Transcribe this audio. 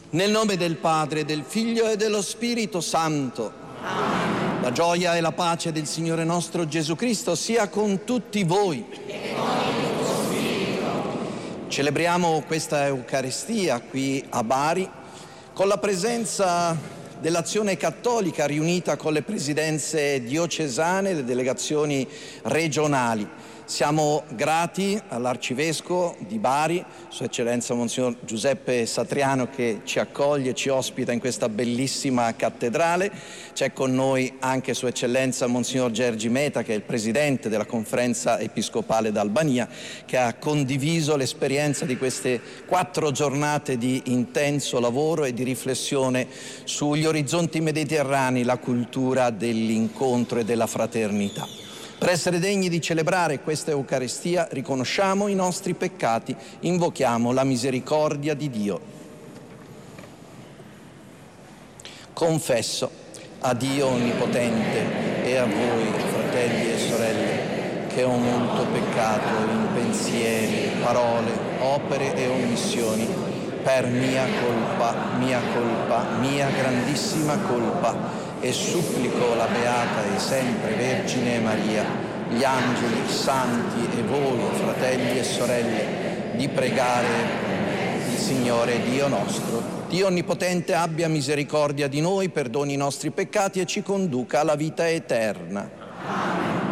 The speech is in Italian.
Nel nome del Padre, del Figlio e dello Spirito Santo. Amen. La gioia e la pace del Signore nostro Gesù Cristo sia con tutti voi. E con il tuo spirito. Celebriamo questa Eucaristia qui a Bari con la presenza dell'Azione Cattolica riunita con le presidenze diocesane e le delegazioni regionali. Siamo grati all'Arcivescovo di Bari, Sua Eccellenza Monsignor Giuseppe Satriano, che ci accoglie e ci ospita in questa bellissima cattedrale. C'è con noi anche Sua Eccellenza Monsignor Gergi Meta, che è il Presidente della Conferenza Episcopale d'Albania, che ha condiviso l'esperienza di queste 4 giornate di intenso lavoro e di riflessione sugli orizzonti mediterranei, la cultura dell'incontro e della fraternità. Per essere degni di celebrare questa Eucaristia riconosciamo i nostri peccati, invochiamo la misericordia di Dio. Confesso a Dio Onnipotente e a voi, fratelli e sorelle, che ho molto peccato in pensieri, parole, opere e omissioni, per mia grandissima colpa, e supplico la Beata e sempre Vergine Maria, gli angeli, i santi e voi, fratelli e sorelle, di pregare il Signore Dio nostro. Dio Onnipotente abbia misericordia di noi, perdoni i nostri peccati e ci conduca alla vita eterna.